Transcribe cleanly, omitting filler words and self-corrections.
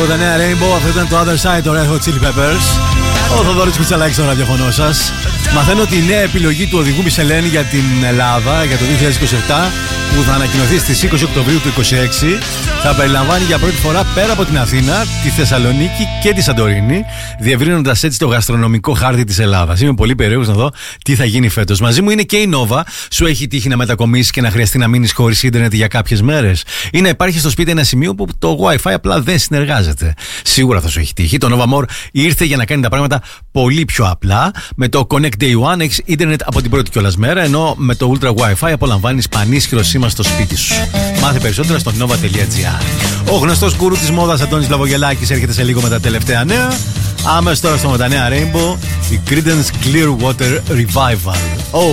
από τα νέα Rainbow. Αυτό ήταν το Other Side, το Red Hot Chili Peppers. Ο Θοδωρής Κουτσαλάκης στο ραδιοφωνό σας. Μαθαίνω ότι η νέα επιλογή του οδηγού Μισελέν για την Ελλάδα για το 2027, που θα ανακοινωθεί στις 20 Οκτωβρίου του 2026, θα περιλαμβάνει για πρώτη φορά πέρα από την Αθήνα, τη Θεσσαλονίκη και τη Σαντορίνη, διευρύνοντας έτσι το γαστρονομικό χάρτη της Ελλάδας. Είμαι πολύ περίεργος να δω τι θα γίνει φέτος. Μαζί μου είναι και η Nova. Σου έχει τύχει να μετακομίσεις και να χρειαστεί να μείνεις χωρίς ίντερνετ για κάποιες μέρες, ή να υπάρχει στο σπίτι ένα σημείο που το Wi-Fi απλά δεν συνεργάζεται? Σίγουρα θα σου έχει τύχει. Το Nova More ήρθε για να κάνει τα πράγματα πολύ πιο απλά. Με το Connect Day One έχεις ίντερνετ από την πρώτη κιόλας μέρα, ενώ με το Ultra Wi-Fi απολαμβάνεις πανίσχυρο σήμα στο σπίτι σου. Μάθε περισσότερα στο nova.gr. Ο γνωστός γκουρού της μόδας Αντώνης Λαβογελάκης έρχεται σε λίγο με τα τελευταία νέα. Άμεσα τώρα στο με τα νέα Rainbow, η Creedence Clearwater Revival.